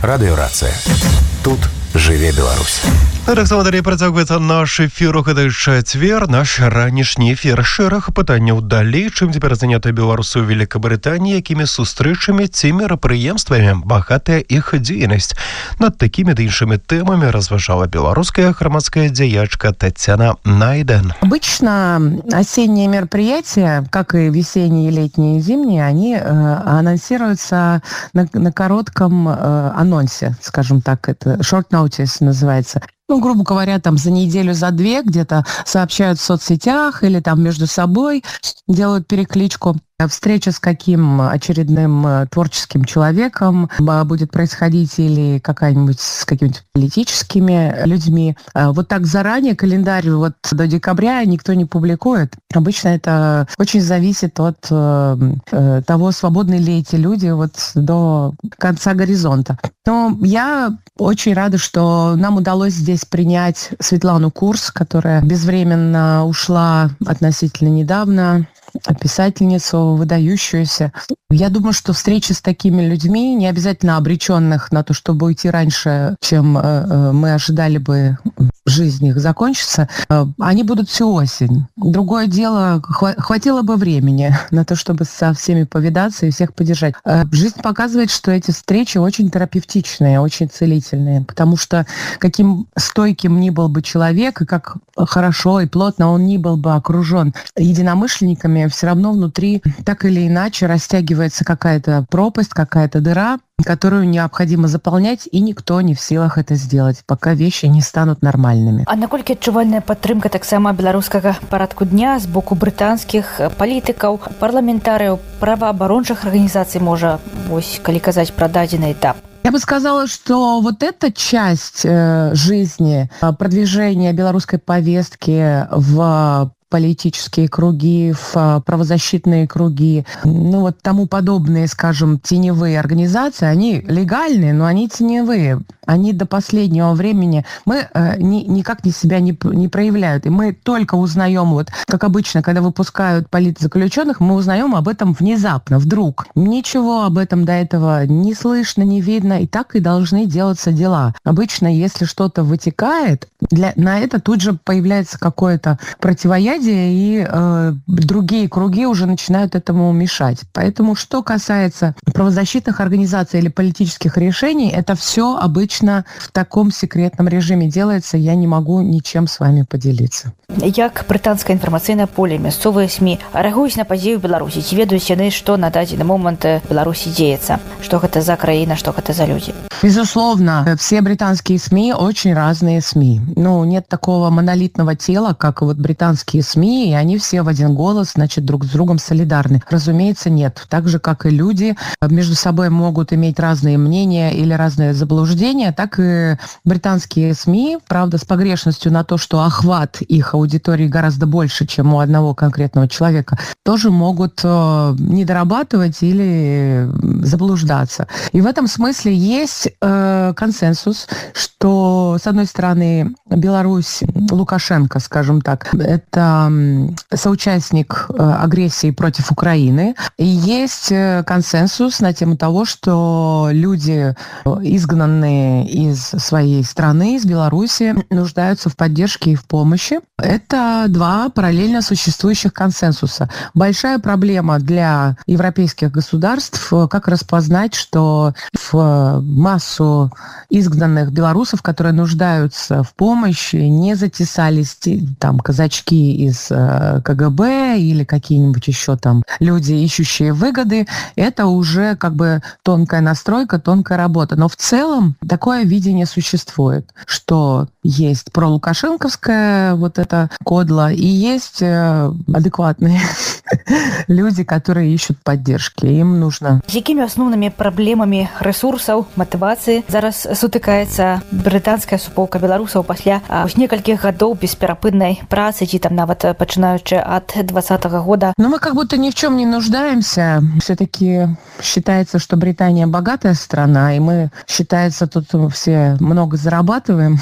Радыёрацыя. Тут жыве Беларусь. Таксама далей працягваецца наш эфір у гэты чацвер, наш ранішні эфір. Шэраг пытанняў далей, чым цяпер занята беларусы ў Великабрытаніі, якімі сустрэчамі ці мерапрыемствамі багатая іх дзейнасць. Над такімі ды іншымі тэмамі разважала беларуская грамадская дзеячка Татьяна Найден. Обычно осенние мероприятия, как и весенние, летние и зимние, они анонсируются на коротком анонсе, скажем так, это short notice называется. Грубо говоря, там за неделю, за две где-то сообщают в соцсетях или там между собой делают перекличку. Встреча с каким очередным творческим человеком будет происходить или какая-нибудь с какими-то политическими людьми. Вот так заранее календарь вот до декабря никто не публикует. Обычно это очень зависит от того, свободны ли эти люди вот до конца горизонта. Но я очень рада, что нам удалось здесь принять Светлану Курс, которая безвременно ушла относительно недавно, писательницу, выдающуюся. Я думаю, что встречи с такими людьми, не обязательно обреченных на то, чтобы уйти раньше, чем мы ожидали бы жизнь их закончится, они будут всю осень. Другое дело, хватило бы времени на то, чтобы со всеми повидаться и всех поддержать. Жизнь показывает, что эти встречи очень терапевтичные, очень целительные, потому что каким стойким ни был бы человек, и как хорошо и плотно он ни был бы окружен единомышленниками, все равно внутри так или иначе растягивается какая-то пропасть, какая-то дыра, которую необходимо заполнять, и никто не в силах это сделать, пока вещи не станут нормальными. А наколькі адчувальная падтрымка таксама беларускага парадку дня з боку брытанскіх палітыкаў, парламентарыяў, праваабарончых арганізацый, можа, вось, калі казаць пра дадзены этап? Я бы сказала, что вот эта часть жизни, продвижения белорусской повестки в политические круги, в правозащитные круги, вот тому подобные, скажем, теневые организации, они легальные, но они теневые. Они до последнего времени никак себя не проявляют. И мы только узнаем, вот как обычно, когда выпускают политзаключенных, мы узнаем об этом внезапно, вдруг. Ничего об этом до этого не слышно, не видно, и так и должны делаться дела. Обычно, если что-то вытекает, на это тут же появляется какое-то противоядие, и другие круги уже начинают этому мешать. Поэтому, что касается правозащитных организаций или политических решений, это все обычно в таком секретном режиме делается, я не могу ничем с вами поделиться. Як брытанскае інфармацыйнае поле, мясцовыя СМІ рэагуюць на падзеі ў Беларусі? Ці ведаюць яны, што на дадзены момант Беларусі дзеецца? Што гэта за краіна, што гэта за люди? Безусловно, все британские СМИ очень разные СМИ. Нет такого монолитного тела, как вот британские СМИ, и они все в один голос, значит, друг с другом солидарны. Разумеется, нет. Так же, как и люди между собой могут иметь разные мнения или разные заблуждения, так и британские СМИ, правда, с погрешностью на то, что охват их аудитории гораздо больше, чем у одного конкретного человека, тоже могут недорабатывать или заблуждаться. И в этом смысле есть консенсус, что, с одной стороны, Беларусь, Лукашенко, скажем так, это соучастник агрессии против Украины. И есть консенсус на тему того, что люди, изгнанные из своей страны, из Беларуси, нуждаются в поддержке и в помощи. Это два параллельно существующих консенсуса. Большая проблема для европейских государств, как распознать, что в массу изгнанных белорусов, которые нуждаются в помощи, не затесались там казачки из КГБ или какие-нибудь еще там люди, ищущие выгоды. Это уже как бы тонкая настройка, тонкая работа. Но в целом такое видение существует, что есть пролукашенковская вот эта кодла, и есть адекватные люди, которые ищут поддержки. Им нужно. З якімі асноўнымі праблемамі рэсурсаў, матывацыі зараз сутыкаецца брытанская суполка беларусаў пасля некалькіх гадоў бесперапыннай працы, ці там нават пачынаючы ад 2020 года? Мы как будто ни в чем не нуждаемся. Все-таки считается, что Британия богатая страна, и мы, считается, тут все много зарабатываем.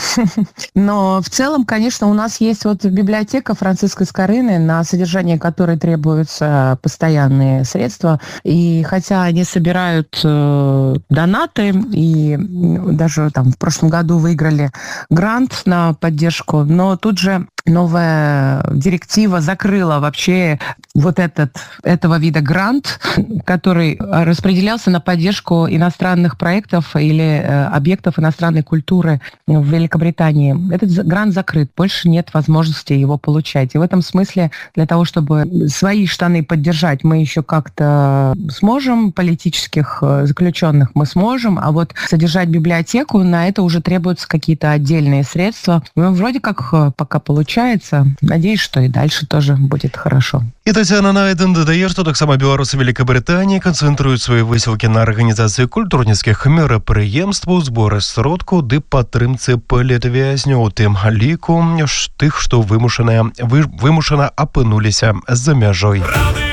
Но в целом, конечно, у нас есть вот библиотека Франциска Скорыны, на содержание которой требуются постоянные средства. И хотя они собирают донаты, и и даже там в прошлом году выиграли грант на поддержку, но тут же новая директива закрыла вообще вот этого вида грант, который распределялся на поддержку иностранных проектов или объектов иностранной культуры в Великобритании. Этот грант закрыт, больше нет возможности его получать. И в этом смысле для того, чтобы свои штаны поддержать, мы еще как-то сможем, политических заключенных мы сможем, а вот содержать библиотеку, на это уже требуются какие-то отдельные средства. Вроде как пока получается. Надеюсь, что и дальше тоже будет хорошо. І Тетяна Найден додає, што таксама беларусы Великабрытаніі канцэнтруюць свае высілкі на арганізацыі культурніцкіх мерапрыемстваў, зборы сродкаў ды падтрымцы палітвязняў, у тым ліку тых, што вымушана апынуліся за мяжой.